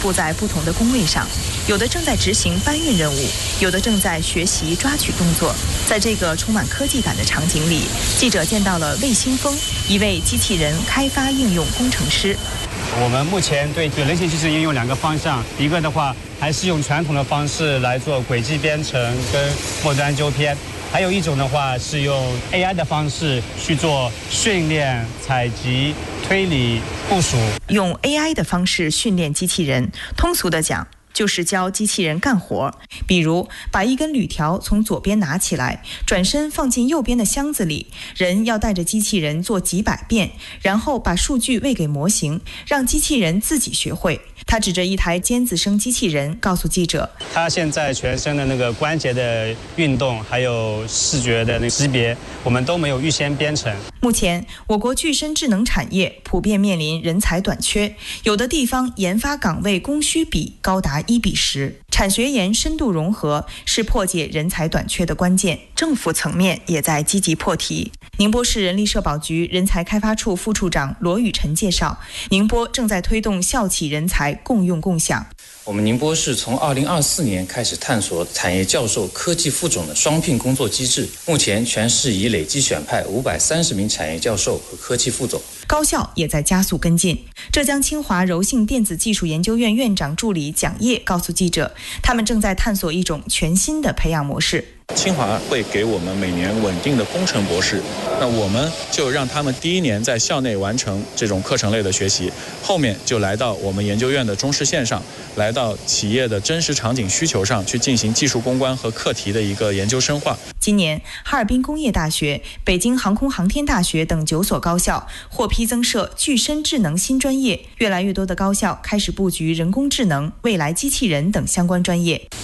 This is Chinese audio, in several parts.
布在不同的工位上，有的正在执行搬运任务，有的正在学习抓取动作。在这个充满科技感的场景里，记者见到了魏新峰，一位机器人开发应用工程师。 我们目前对人形机器人应用2个方向，一个的话还是用传统的方式来做轨迹编程跟末端纠偏，还有一种的话是用 AI 的方式去做训练、采集、推理、部署。 用 AI 的方式训练机器人，通俗的讲，就是教机器人干活，比如把一根铝条从左边拿起来，转身放进右边的箱子里，人要带着机器人做几百遍，然后把数据喂给模型，让机器人自己学会。他指着一台尖子生机器人告诉记者， 他现在全身的那个关节的运动还有视觉的那个识别，我们都没有预先编程。 目前我国具身智能产业普遍面临人才短缺，有的地方研发岗位供需比高达1:10，产学研深度融合是破解人才短缺的关键，政府层面也在积极破题。宁波市人力社保局人才开发处副处长罗雨辰介绍，宁波正在推动校企人才共用共享。 我们宁波市从2024年开始探索产业教授、科技副总的双聘工作机制，目前全市已累计选派530名产业教授和科技副总。 高校也在加速跟进。浙江清华柔性电子技术研究院院长助理蒋烨告诉记者，他们正在探索一种全新的培养模式。 清华会给我们每年稳定的工程博士，那我们就让他们第1年在校内完成这种课程类的学习，后面就来到我们研究院的中试线上，来到企业的真实场景需求上去进行技术攻关和课题的一个研究深化。 今年，哈尔滨工业大学、北京航空航天大学等9所高校获批增设具身智能新专业，越来越多的高校开始布局人工智能、未来机器人等相关专业。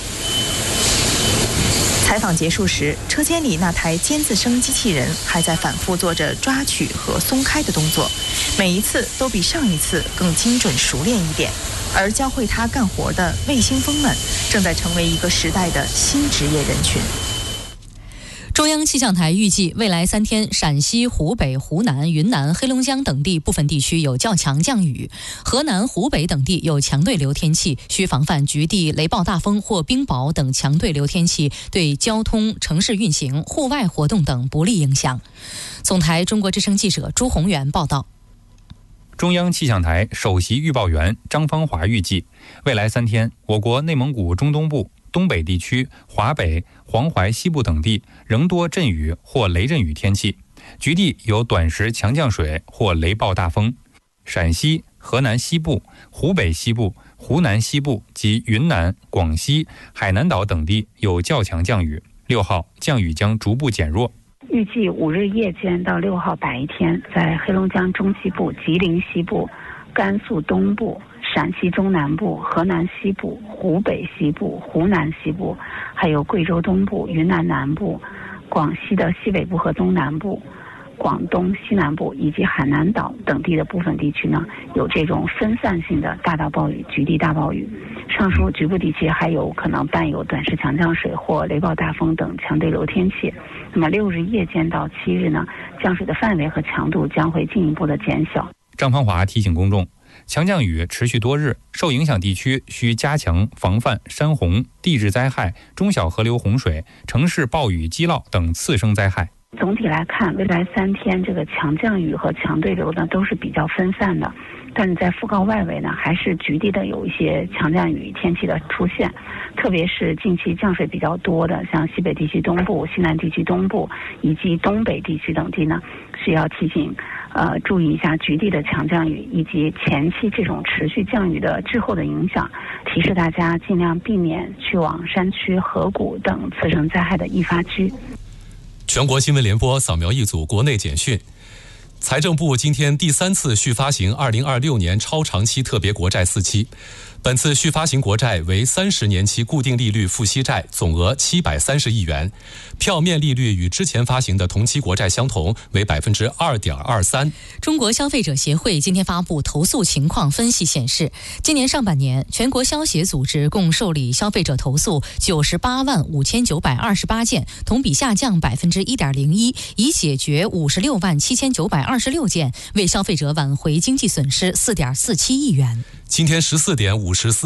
采访结束时，车间里那台尖子生机器人还在反复做着抓取和松开的动作，每一次都比上一次更精准熟练一点。而教会他干活的卫星蜂们，正在成为一个时代的新职业人群。 中央气象台预计，未来3天，陕西、湖北、湖南、云南、黑龙江等地部分地区有较强降雨，河南、湖北等地有强对流天气，需防范局地雷暴大风或冰雹等强对流天气对交通、城市运行、户外活动等不利影响。总台中国之声记者朱宏元报道。 中央气象台首席预报员张芳华预计，未来3天，我国内蒙古中东部、东北地区、华北、黄淮西部等地仍多阵雨或雷阵雨天气，局地有短时强降水或雷暴大风。陕西、河南西部、湖北西部、湖南西部及云南、广西、海南岛等地有较强降雨。6号降雨将逐步减弱。 预计5日夜间到6号白天，在黑龙江中西部、吉林西部、甘肃东部、陕西中南部、河南西部、湖北西部、湖南西部，还有贵州东部、云南南部、广西的西北部和东南部、广东西南部以及海南岛等地的部分地区呢，有这种分散性的大到暴雨、局地大暴雨。上述局部地区还有可能伴有短时强降水或雷暴大风等强对流天气。那么6日夜间到7日呢，降水的范围和强度将会进一步的减小。 张芳华提醒公众，强降雨持续多日，受影响地区需加强防范山洪、地质灾害、中小河流洪水、城市暴雨积涝等次生灾害。 总体来看，未来3天这个强降雨和强对流呢都是比较分散的，但是在副告外围呢，还是局地的有一些强降雨天气的出现，特别是近期降水比较多的，像西北地区东部、西南地区东部以及东北地区等地呢，需要提醒注意一下局地的强降雨以及前期这种持续降雨的滞后的影响，提示大家尽量避免去往山区、河谷等次生灾害的易发区。 全国新闻联播扫描一组国内简讯。财政部今天第3次续发行2026年超长期特别国债4期，本次续发行国债为30年期固定利率付息债，总额730亿元，票面利率与之前发行的同期国债相同，为 2.23%。 中国消费者协会今天发布投诉情况分析显示，今年上半年全国消协组织共受理消费者投诉98万5928件，同比下降 1.01%， 已解决56万7926件，为消费者挽回经济损失4.47亿元。 今天14点54